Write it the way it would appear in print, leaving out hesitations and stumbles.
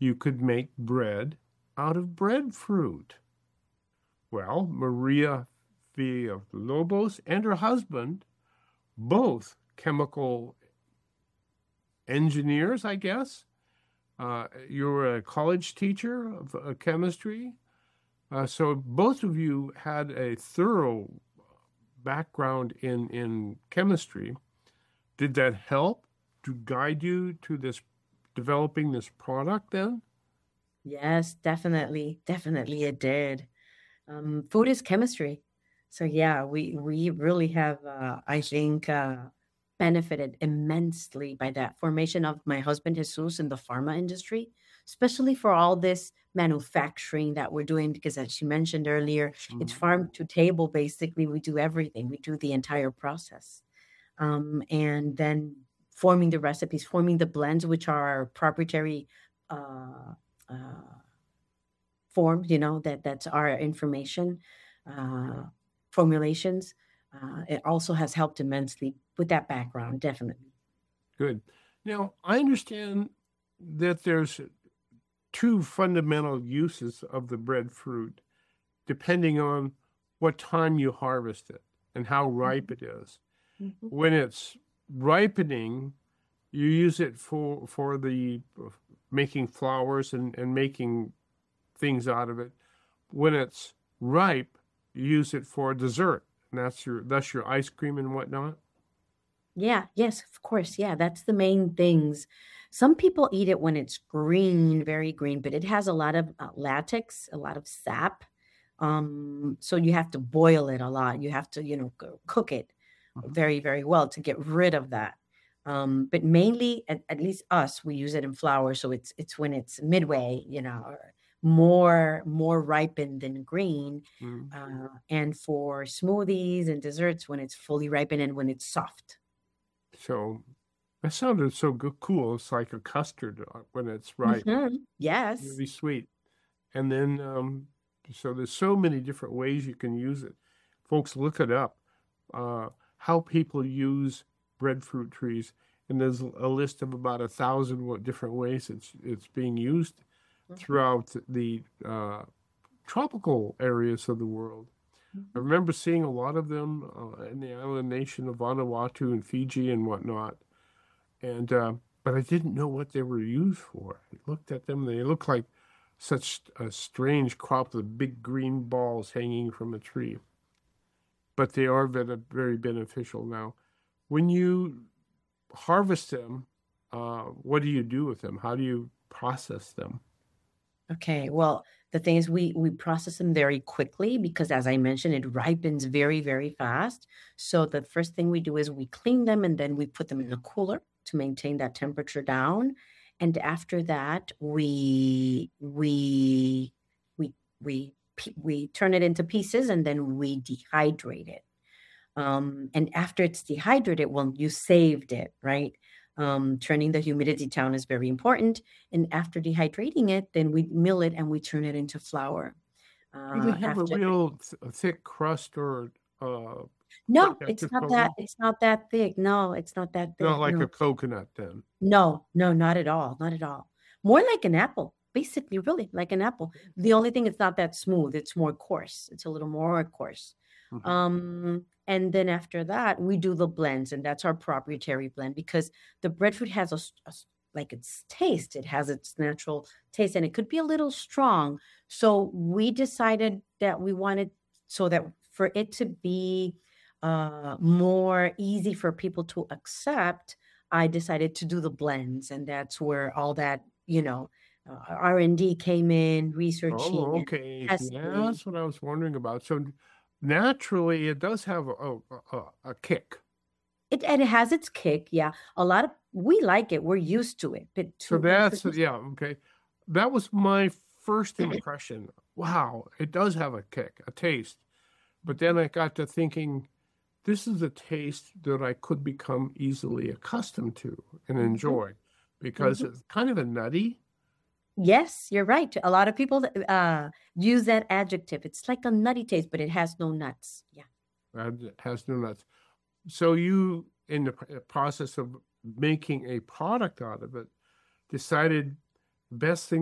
you could make bread out of breadfruit. Well, Maria Villalobos and her husband, both chemical engineers, I guess. You're a college teacher of chemistry. So both of you had a thorough background in chemistry. Did that help to guide you to this developing this product then? Yes, definitely. Definitely it did. Food is chemistry. So yeah, we really have I think benefited immensely by that formation of my husband Jesus in the pharma industry, especially for all this manufacturing that we're doing because as you mentioned earlier, it's Mm. farm to table basically. We do everything. We do the entire process. And then forming the recipes, forming the blends, which are our proprietary uh, uh, forms, that's our information uh, formulations. It also has helped immensely with that background, definitely. Good. Now, I understand that there's two fundamental uses of the breadfruit, depending on what time you harvest it and how ripe Mhm, it is. mhm. When it's ripening, you use it for the making flowers and making things out of it. When it's ripe, you use it for dessert, and that's your ice cream and whatnot. Yeah, yes, of course. Yeah, that's the main things. Some people eat it when it's green, very green, but it has a lot of latex, a lot of sap. So you have to boil it a lot. You have to, cook it Mhm. very, very well to get rid of that. But mainly, at least us, we use it in flour. So it's when it's midway, or more ripened than green. Mm. And for smoothies and desserts, when it's fully ripened and when it's soft. So that sounded so good, cool. It's like a custard when it's ripe, Yes. really sweet. And then, so there's so many different ways you can use it. Folks, look it up. How people use breadfruit trees, and there's a list of about 1,000 different ways it's being used Mhm, throughout the tropical areas of the world. I mhm. remember seeing a lot of them in the island nation of Vanuatu and Fiji and whatnot. And but I didn't know what they were used for. I looked at them; they looked like such a strange crop of big green balls hanging from a tree. But they are very beneficial now. When you harvest them, what do you do with them? How do you process them? Okay, well, the thing is we process them very quickly because as I mentioned, it ripens very, very fast. So the first thing we do is we clean them and then we put them in a cooler to maintain that temperature down. And after that, we turn it into pieces and then we dehydrate it. And after it's dehydrated, well, you saved it, right? Turning the humidity down is very important. And after dehydrating it, then we mill it and we turn it into flour. Do they have a After real thick crust or No, protective coating? it's not that thick. No, it's not that Not thick. like a No, coconut then. no, no, not at all. Not at all. More like an apple, basically, really like an apple. The only thing it's not that smooth. It's more coarse. It's a little more coarse. Mhm. And then after that, we do the blends, and that's our proprietary blend because the breadfruit has like its taste. It has its natural taste, and it could be a little strong. So we decided that we wanted so that for it to be more easy for people to accept I decided to do the blends, and that's where all that R&D came in, Oh, researching and okay. Yeah, testing. that's what I was wondering about. So naturally, it does have a kick. It has its kick, yeah. A lot of we like it, we're used to it, but So to that's, introduce. yeah, okay. That was my first impression. Wow, it does have a kick, a taste. But then I got to thinking, this is a taste that I could become easily accustomed to and Mhm, enjoy because mhm. it's kind of a nutty. Yes, you're right. A lot of people use that adjective. It's like a nutty taste, but it has no nuts. Yeah. It has no nuts. So you, in the process of making a product out of it, decided best thing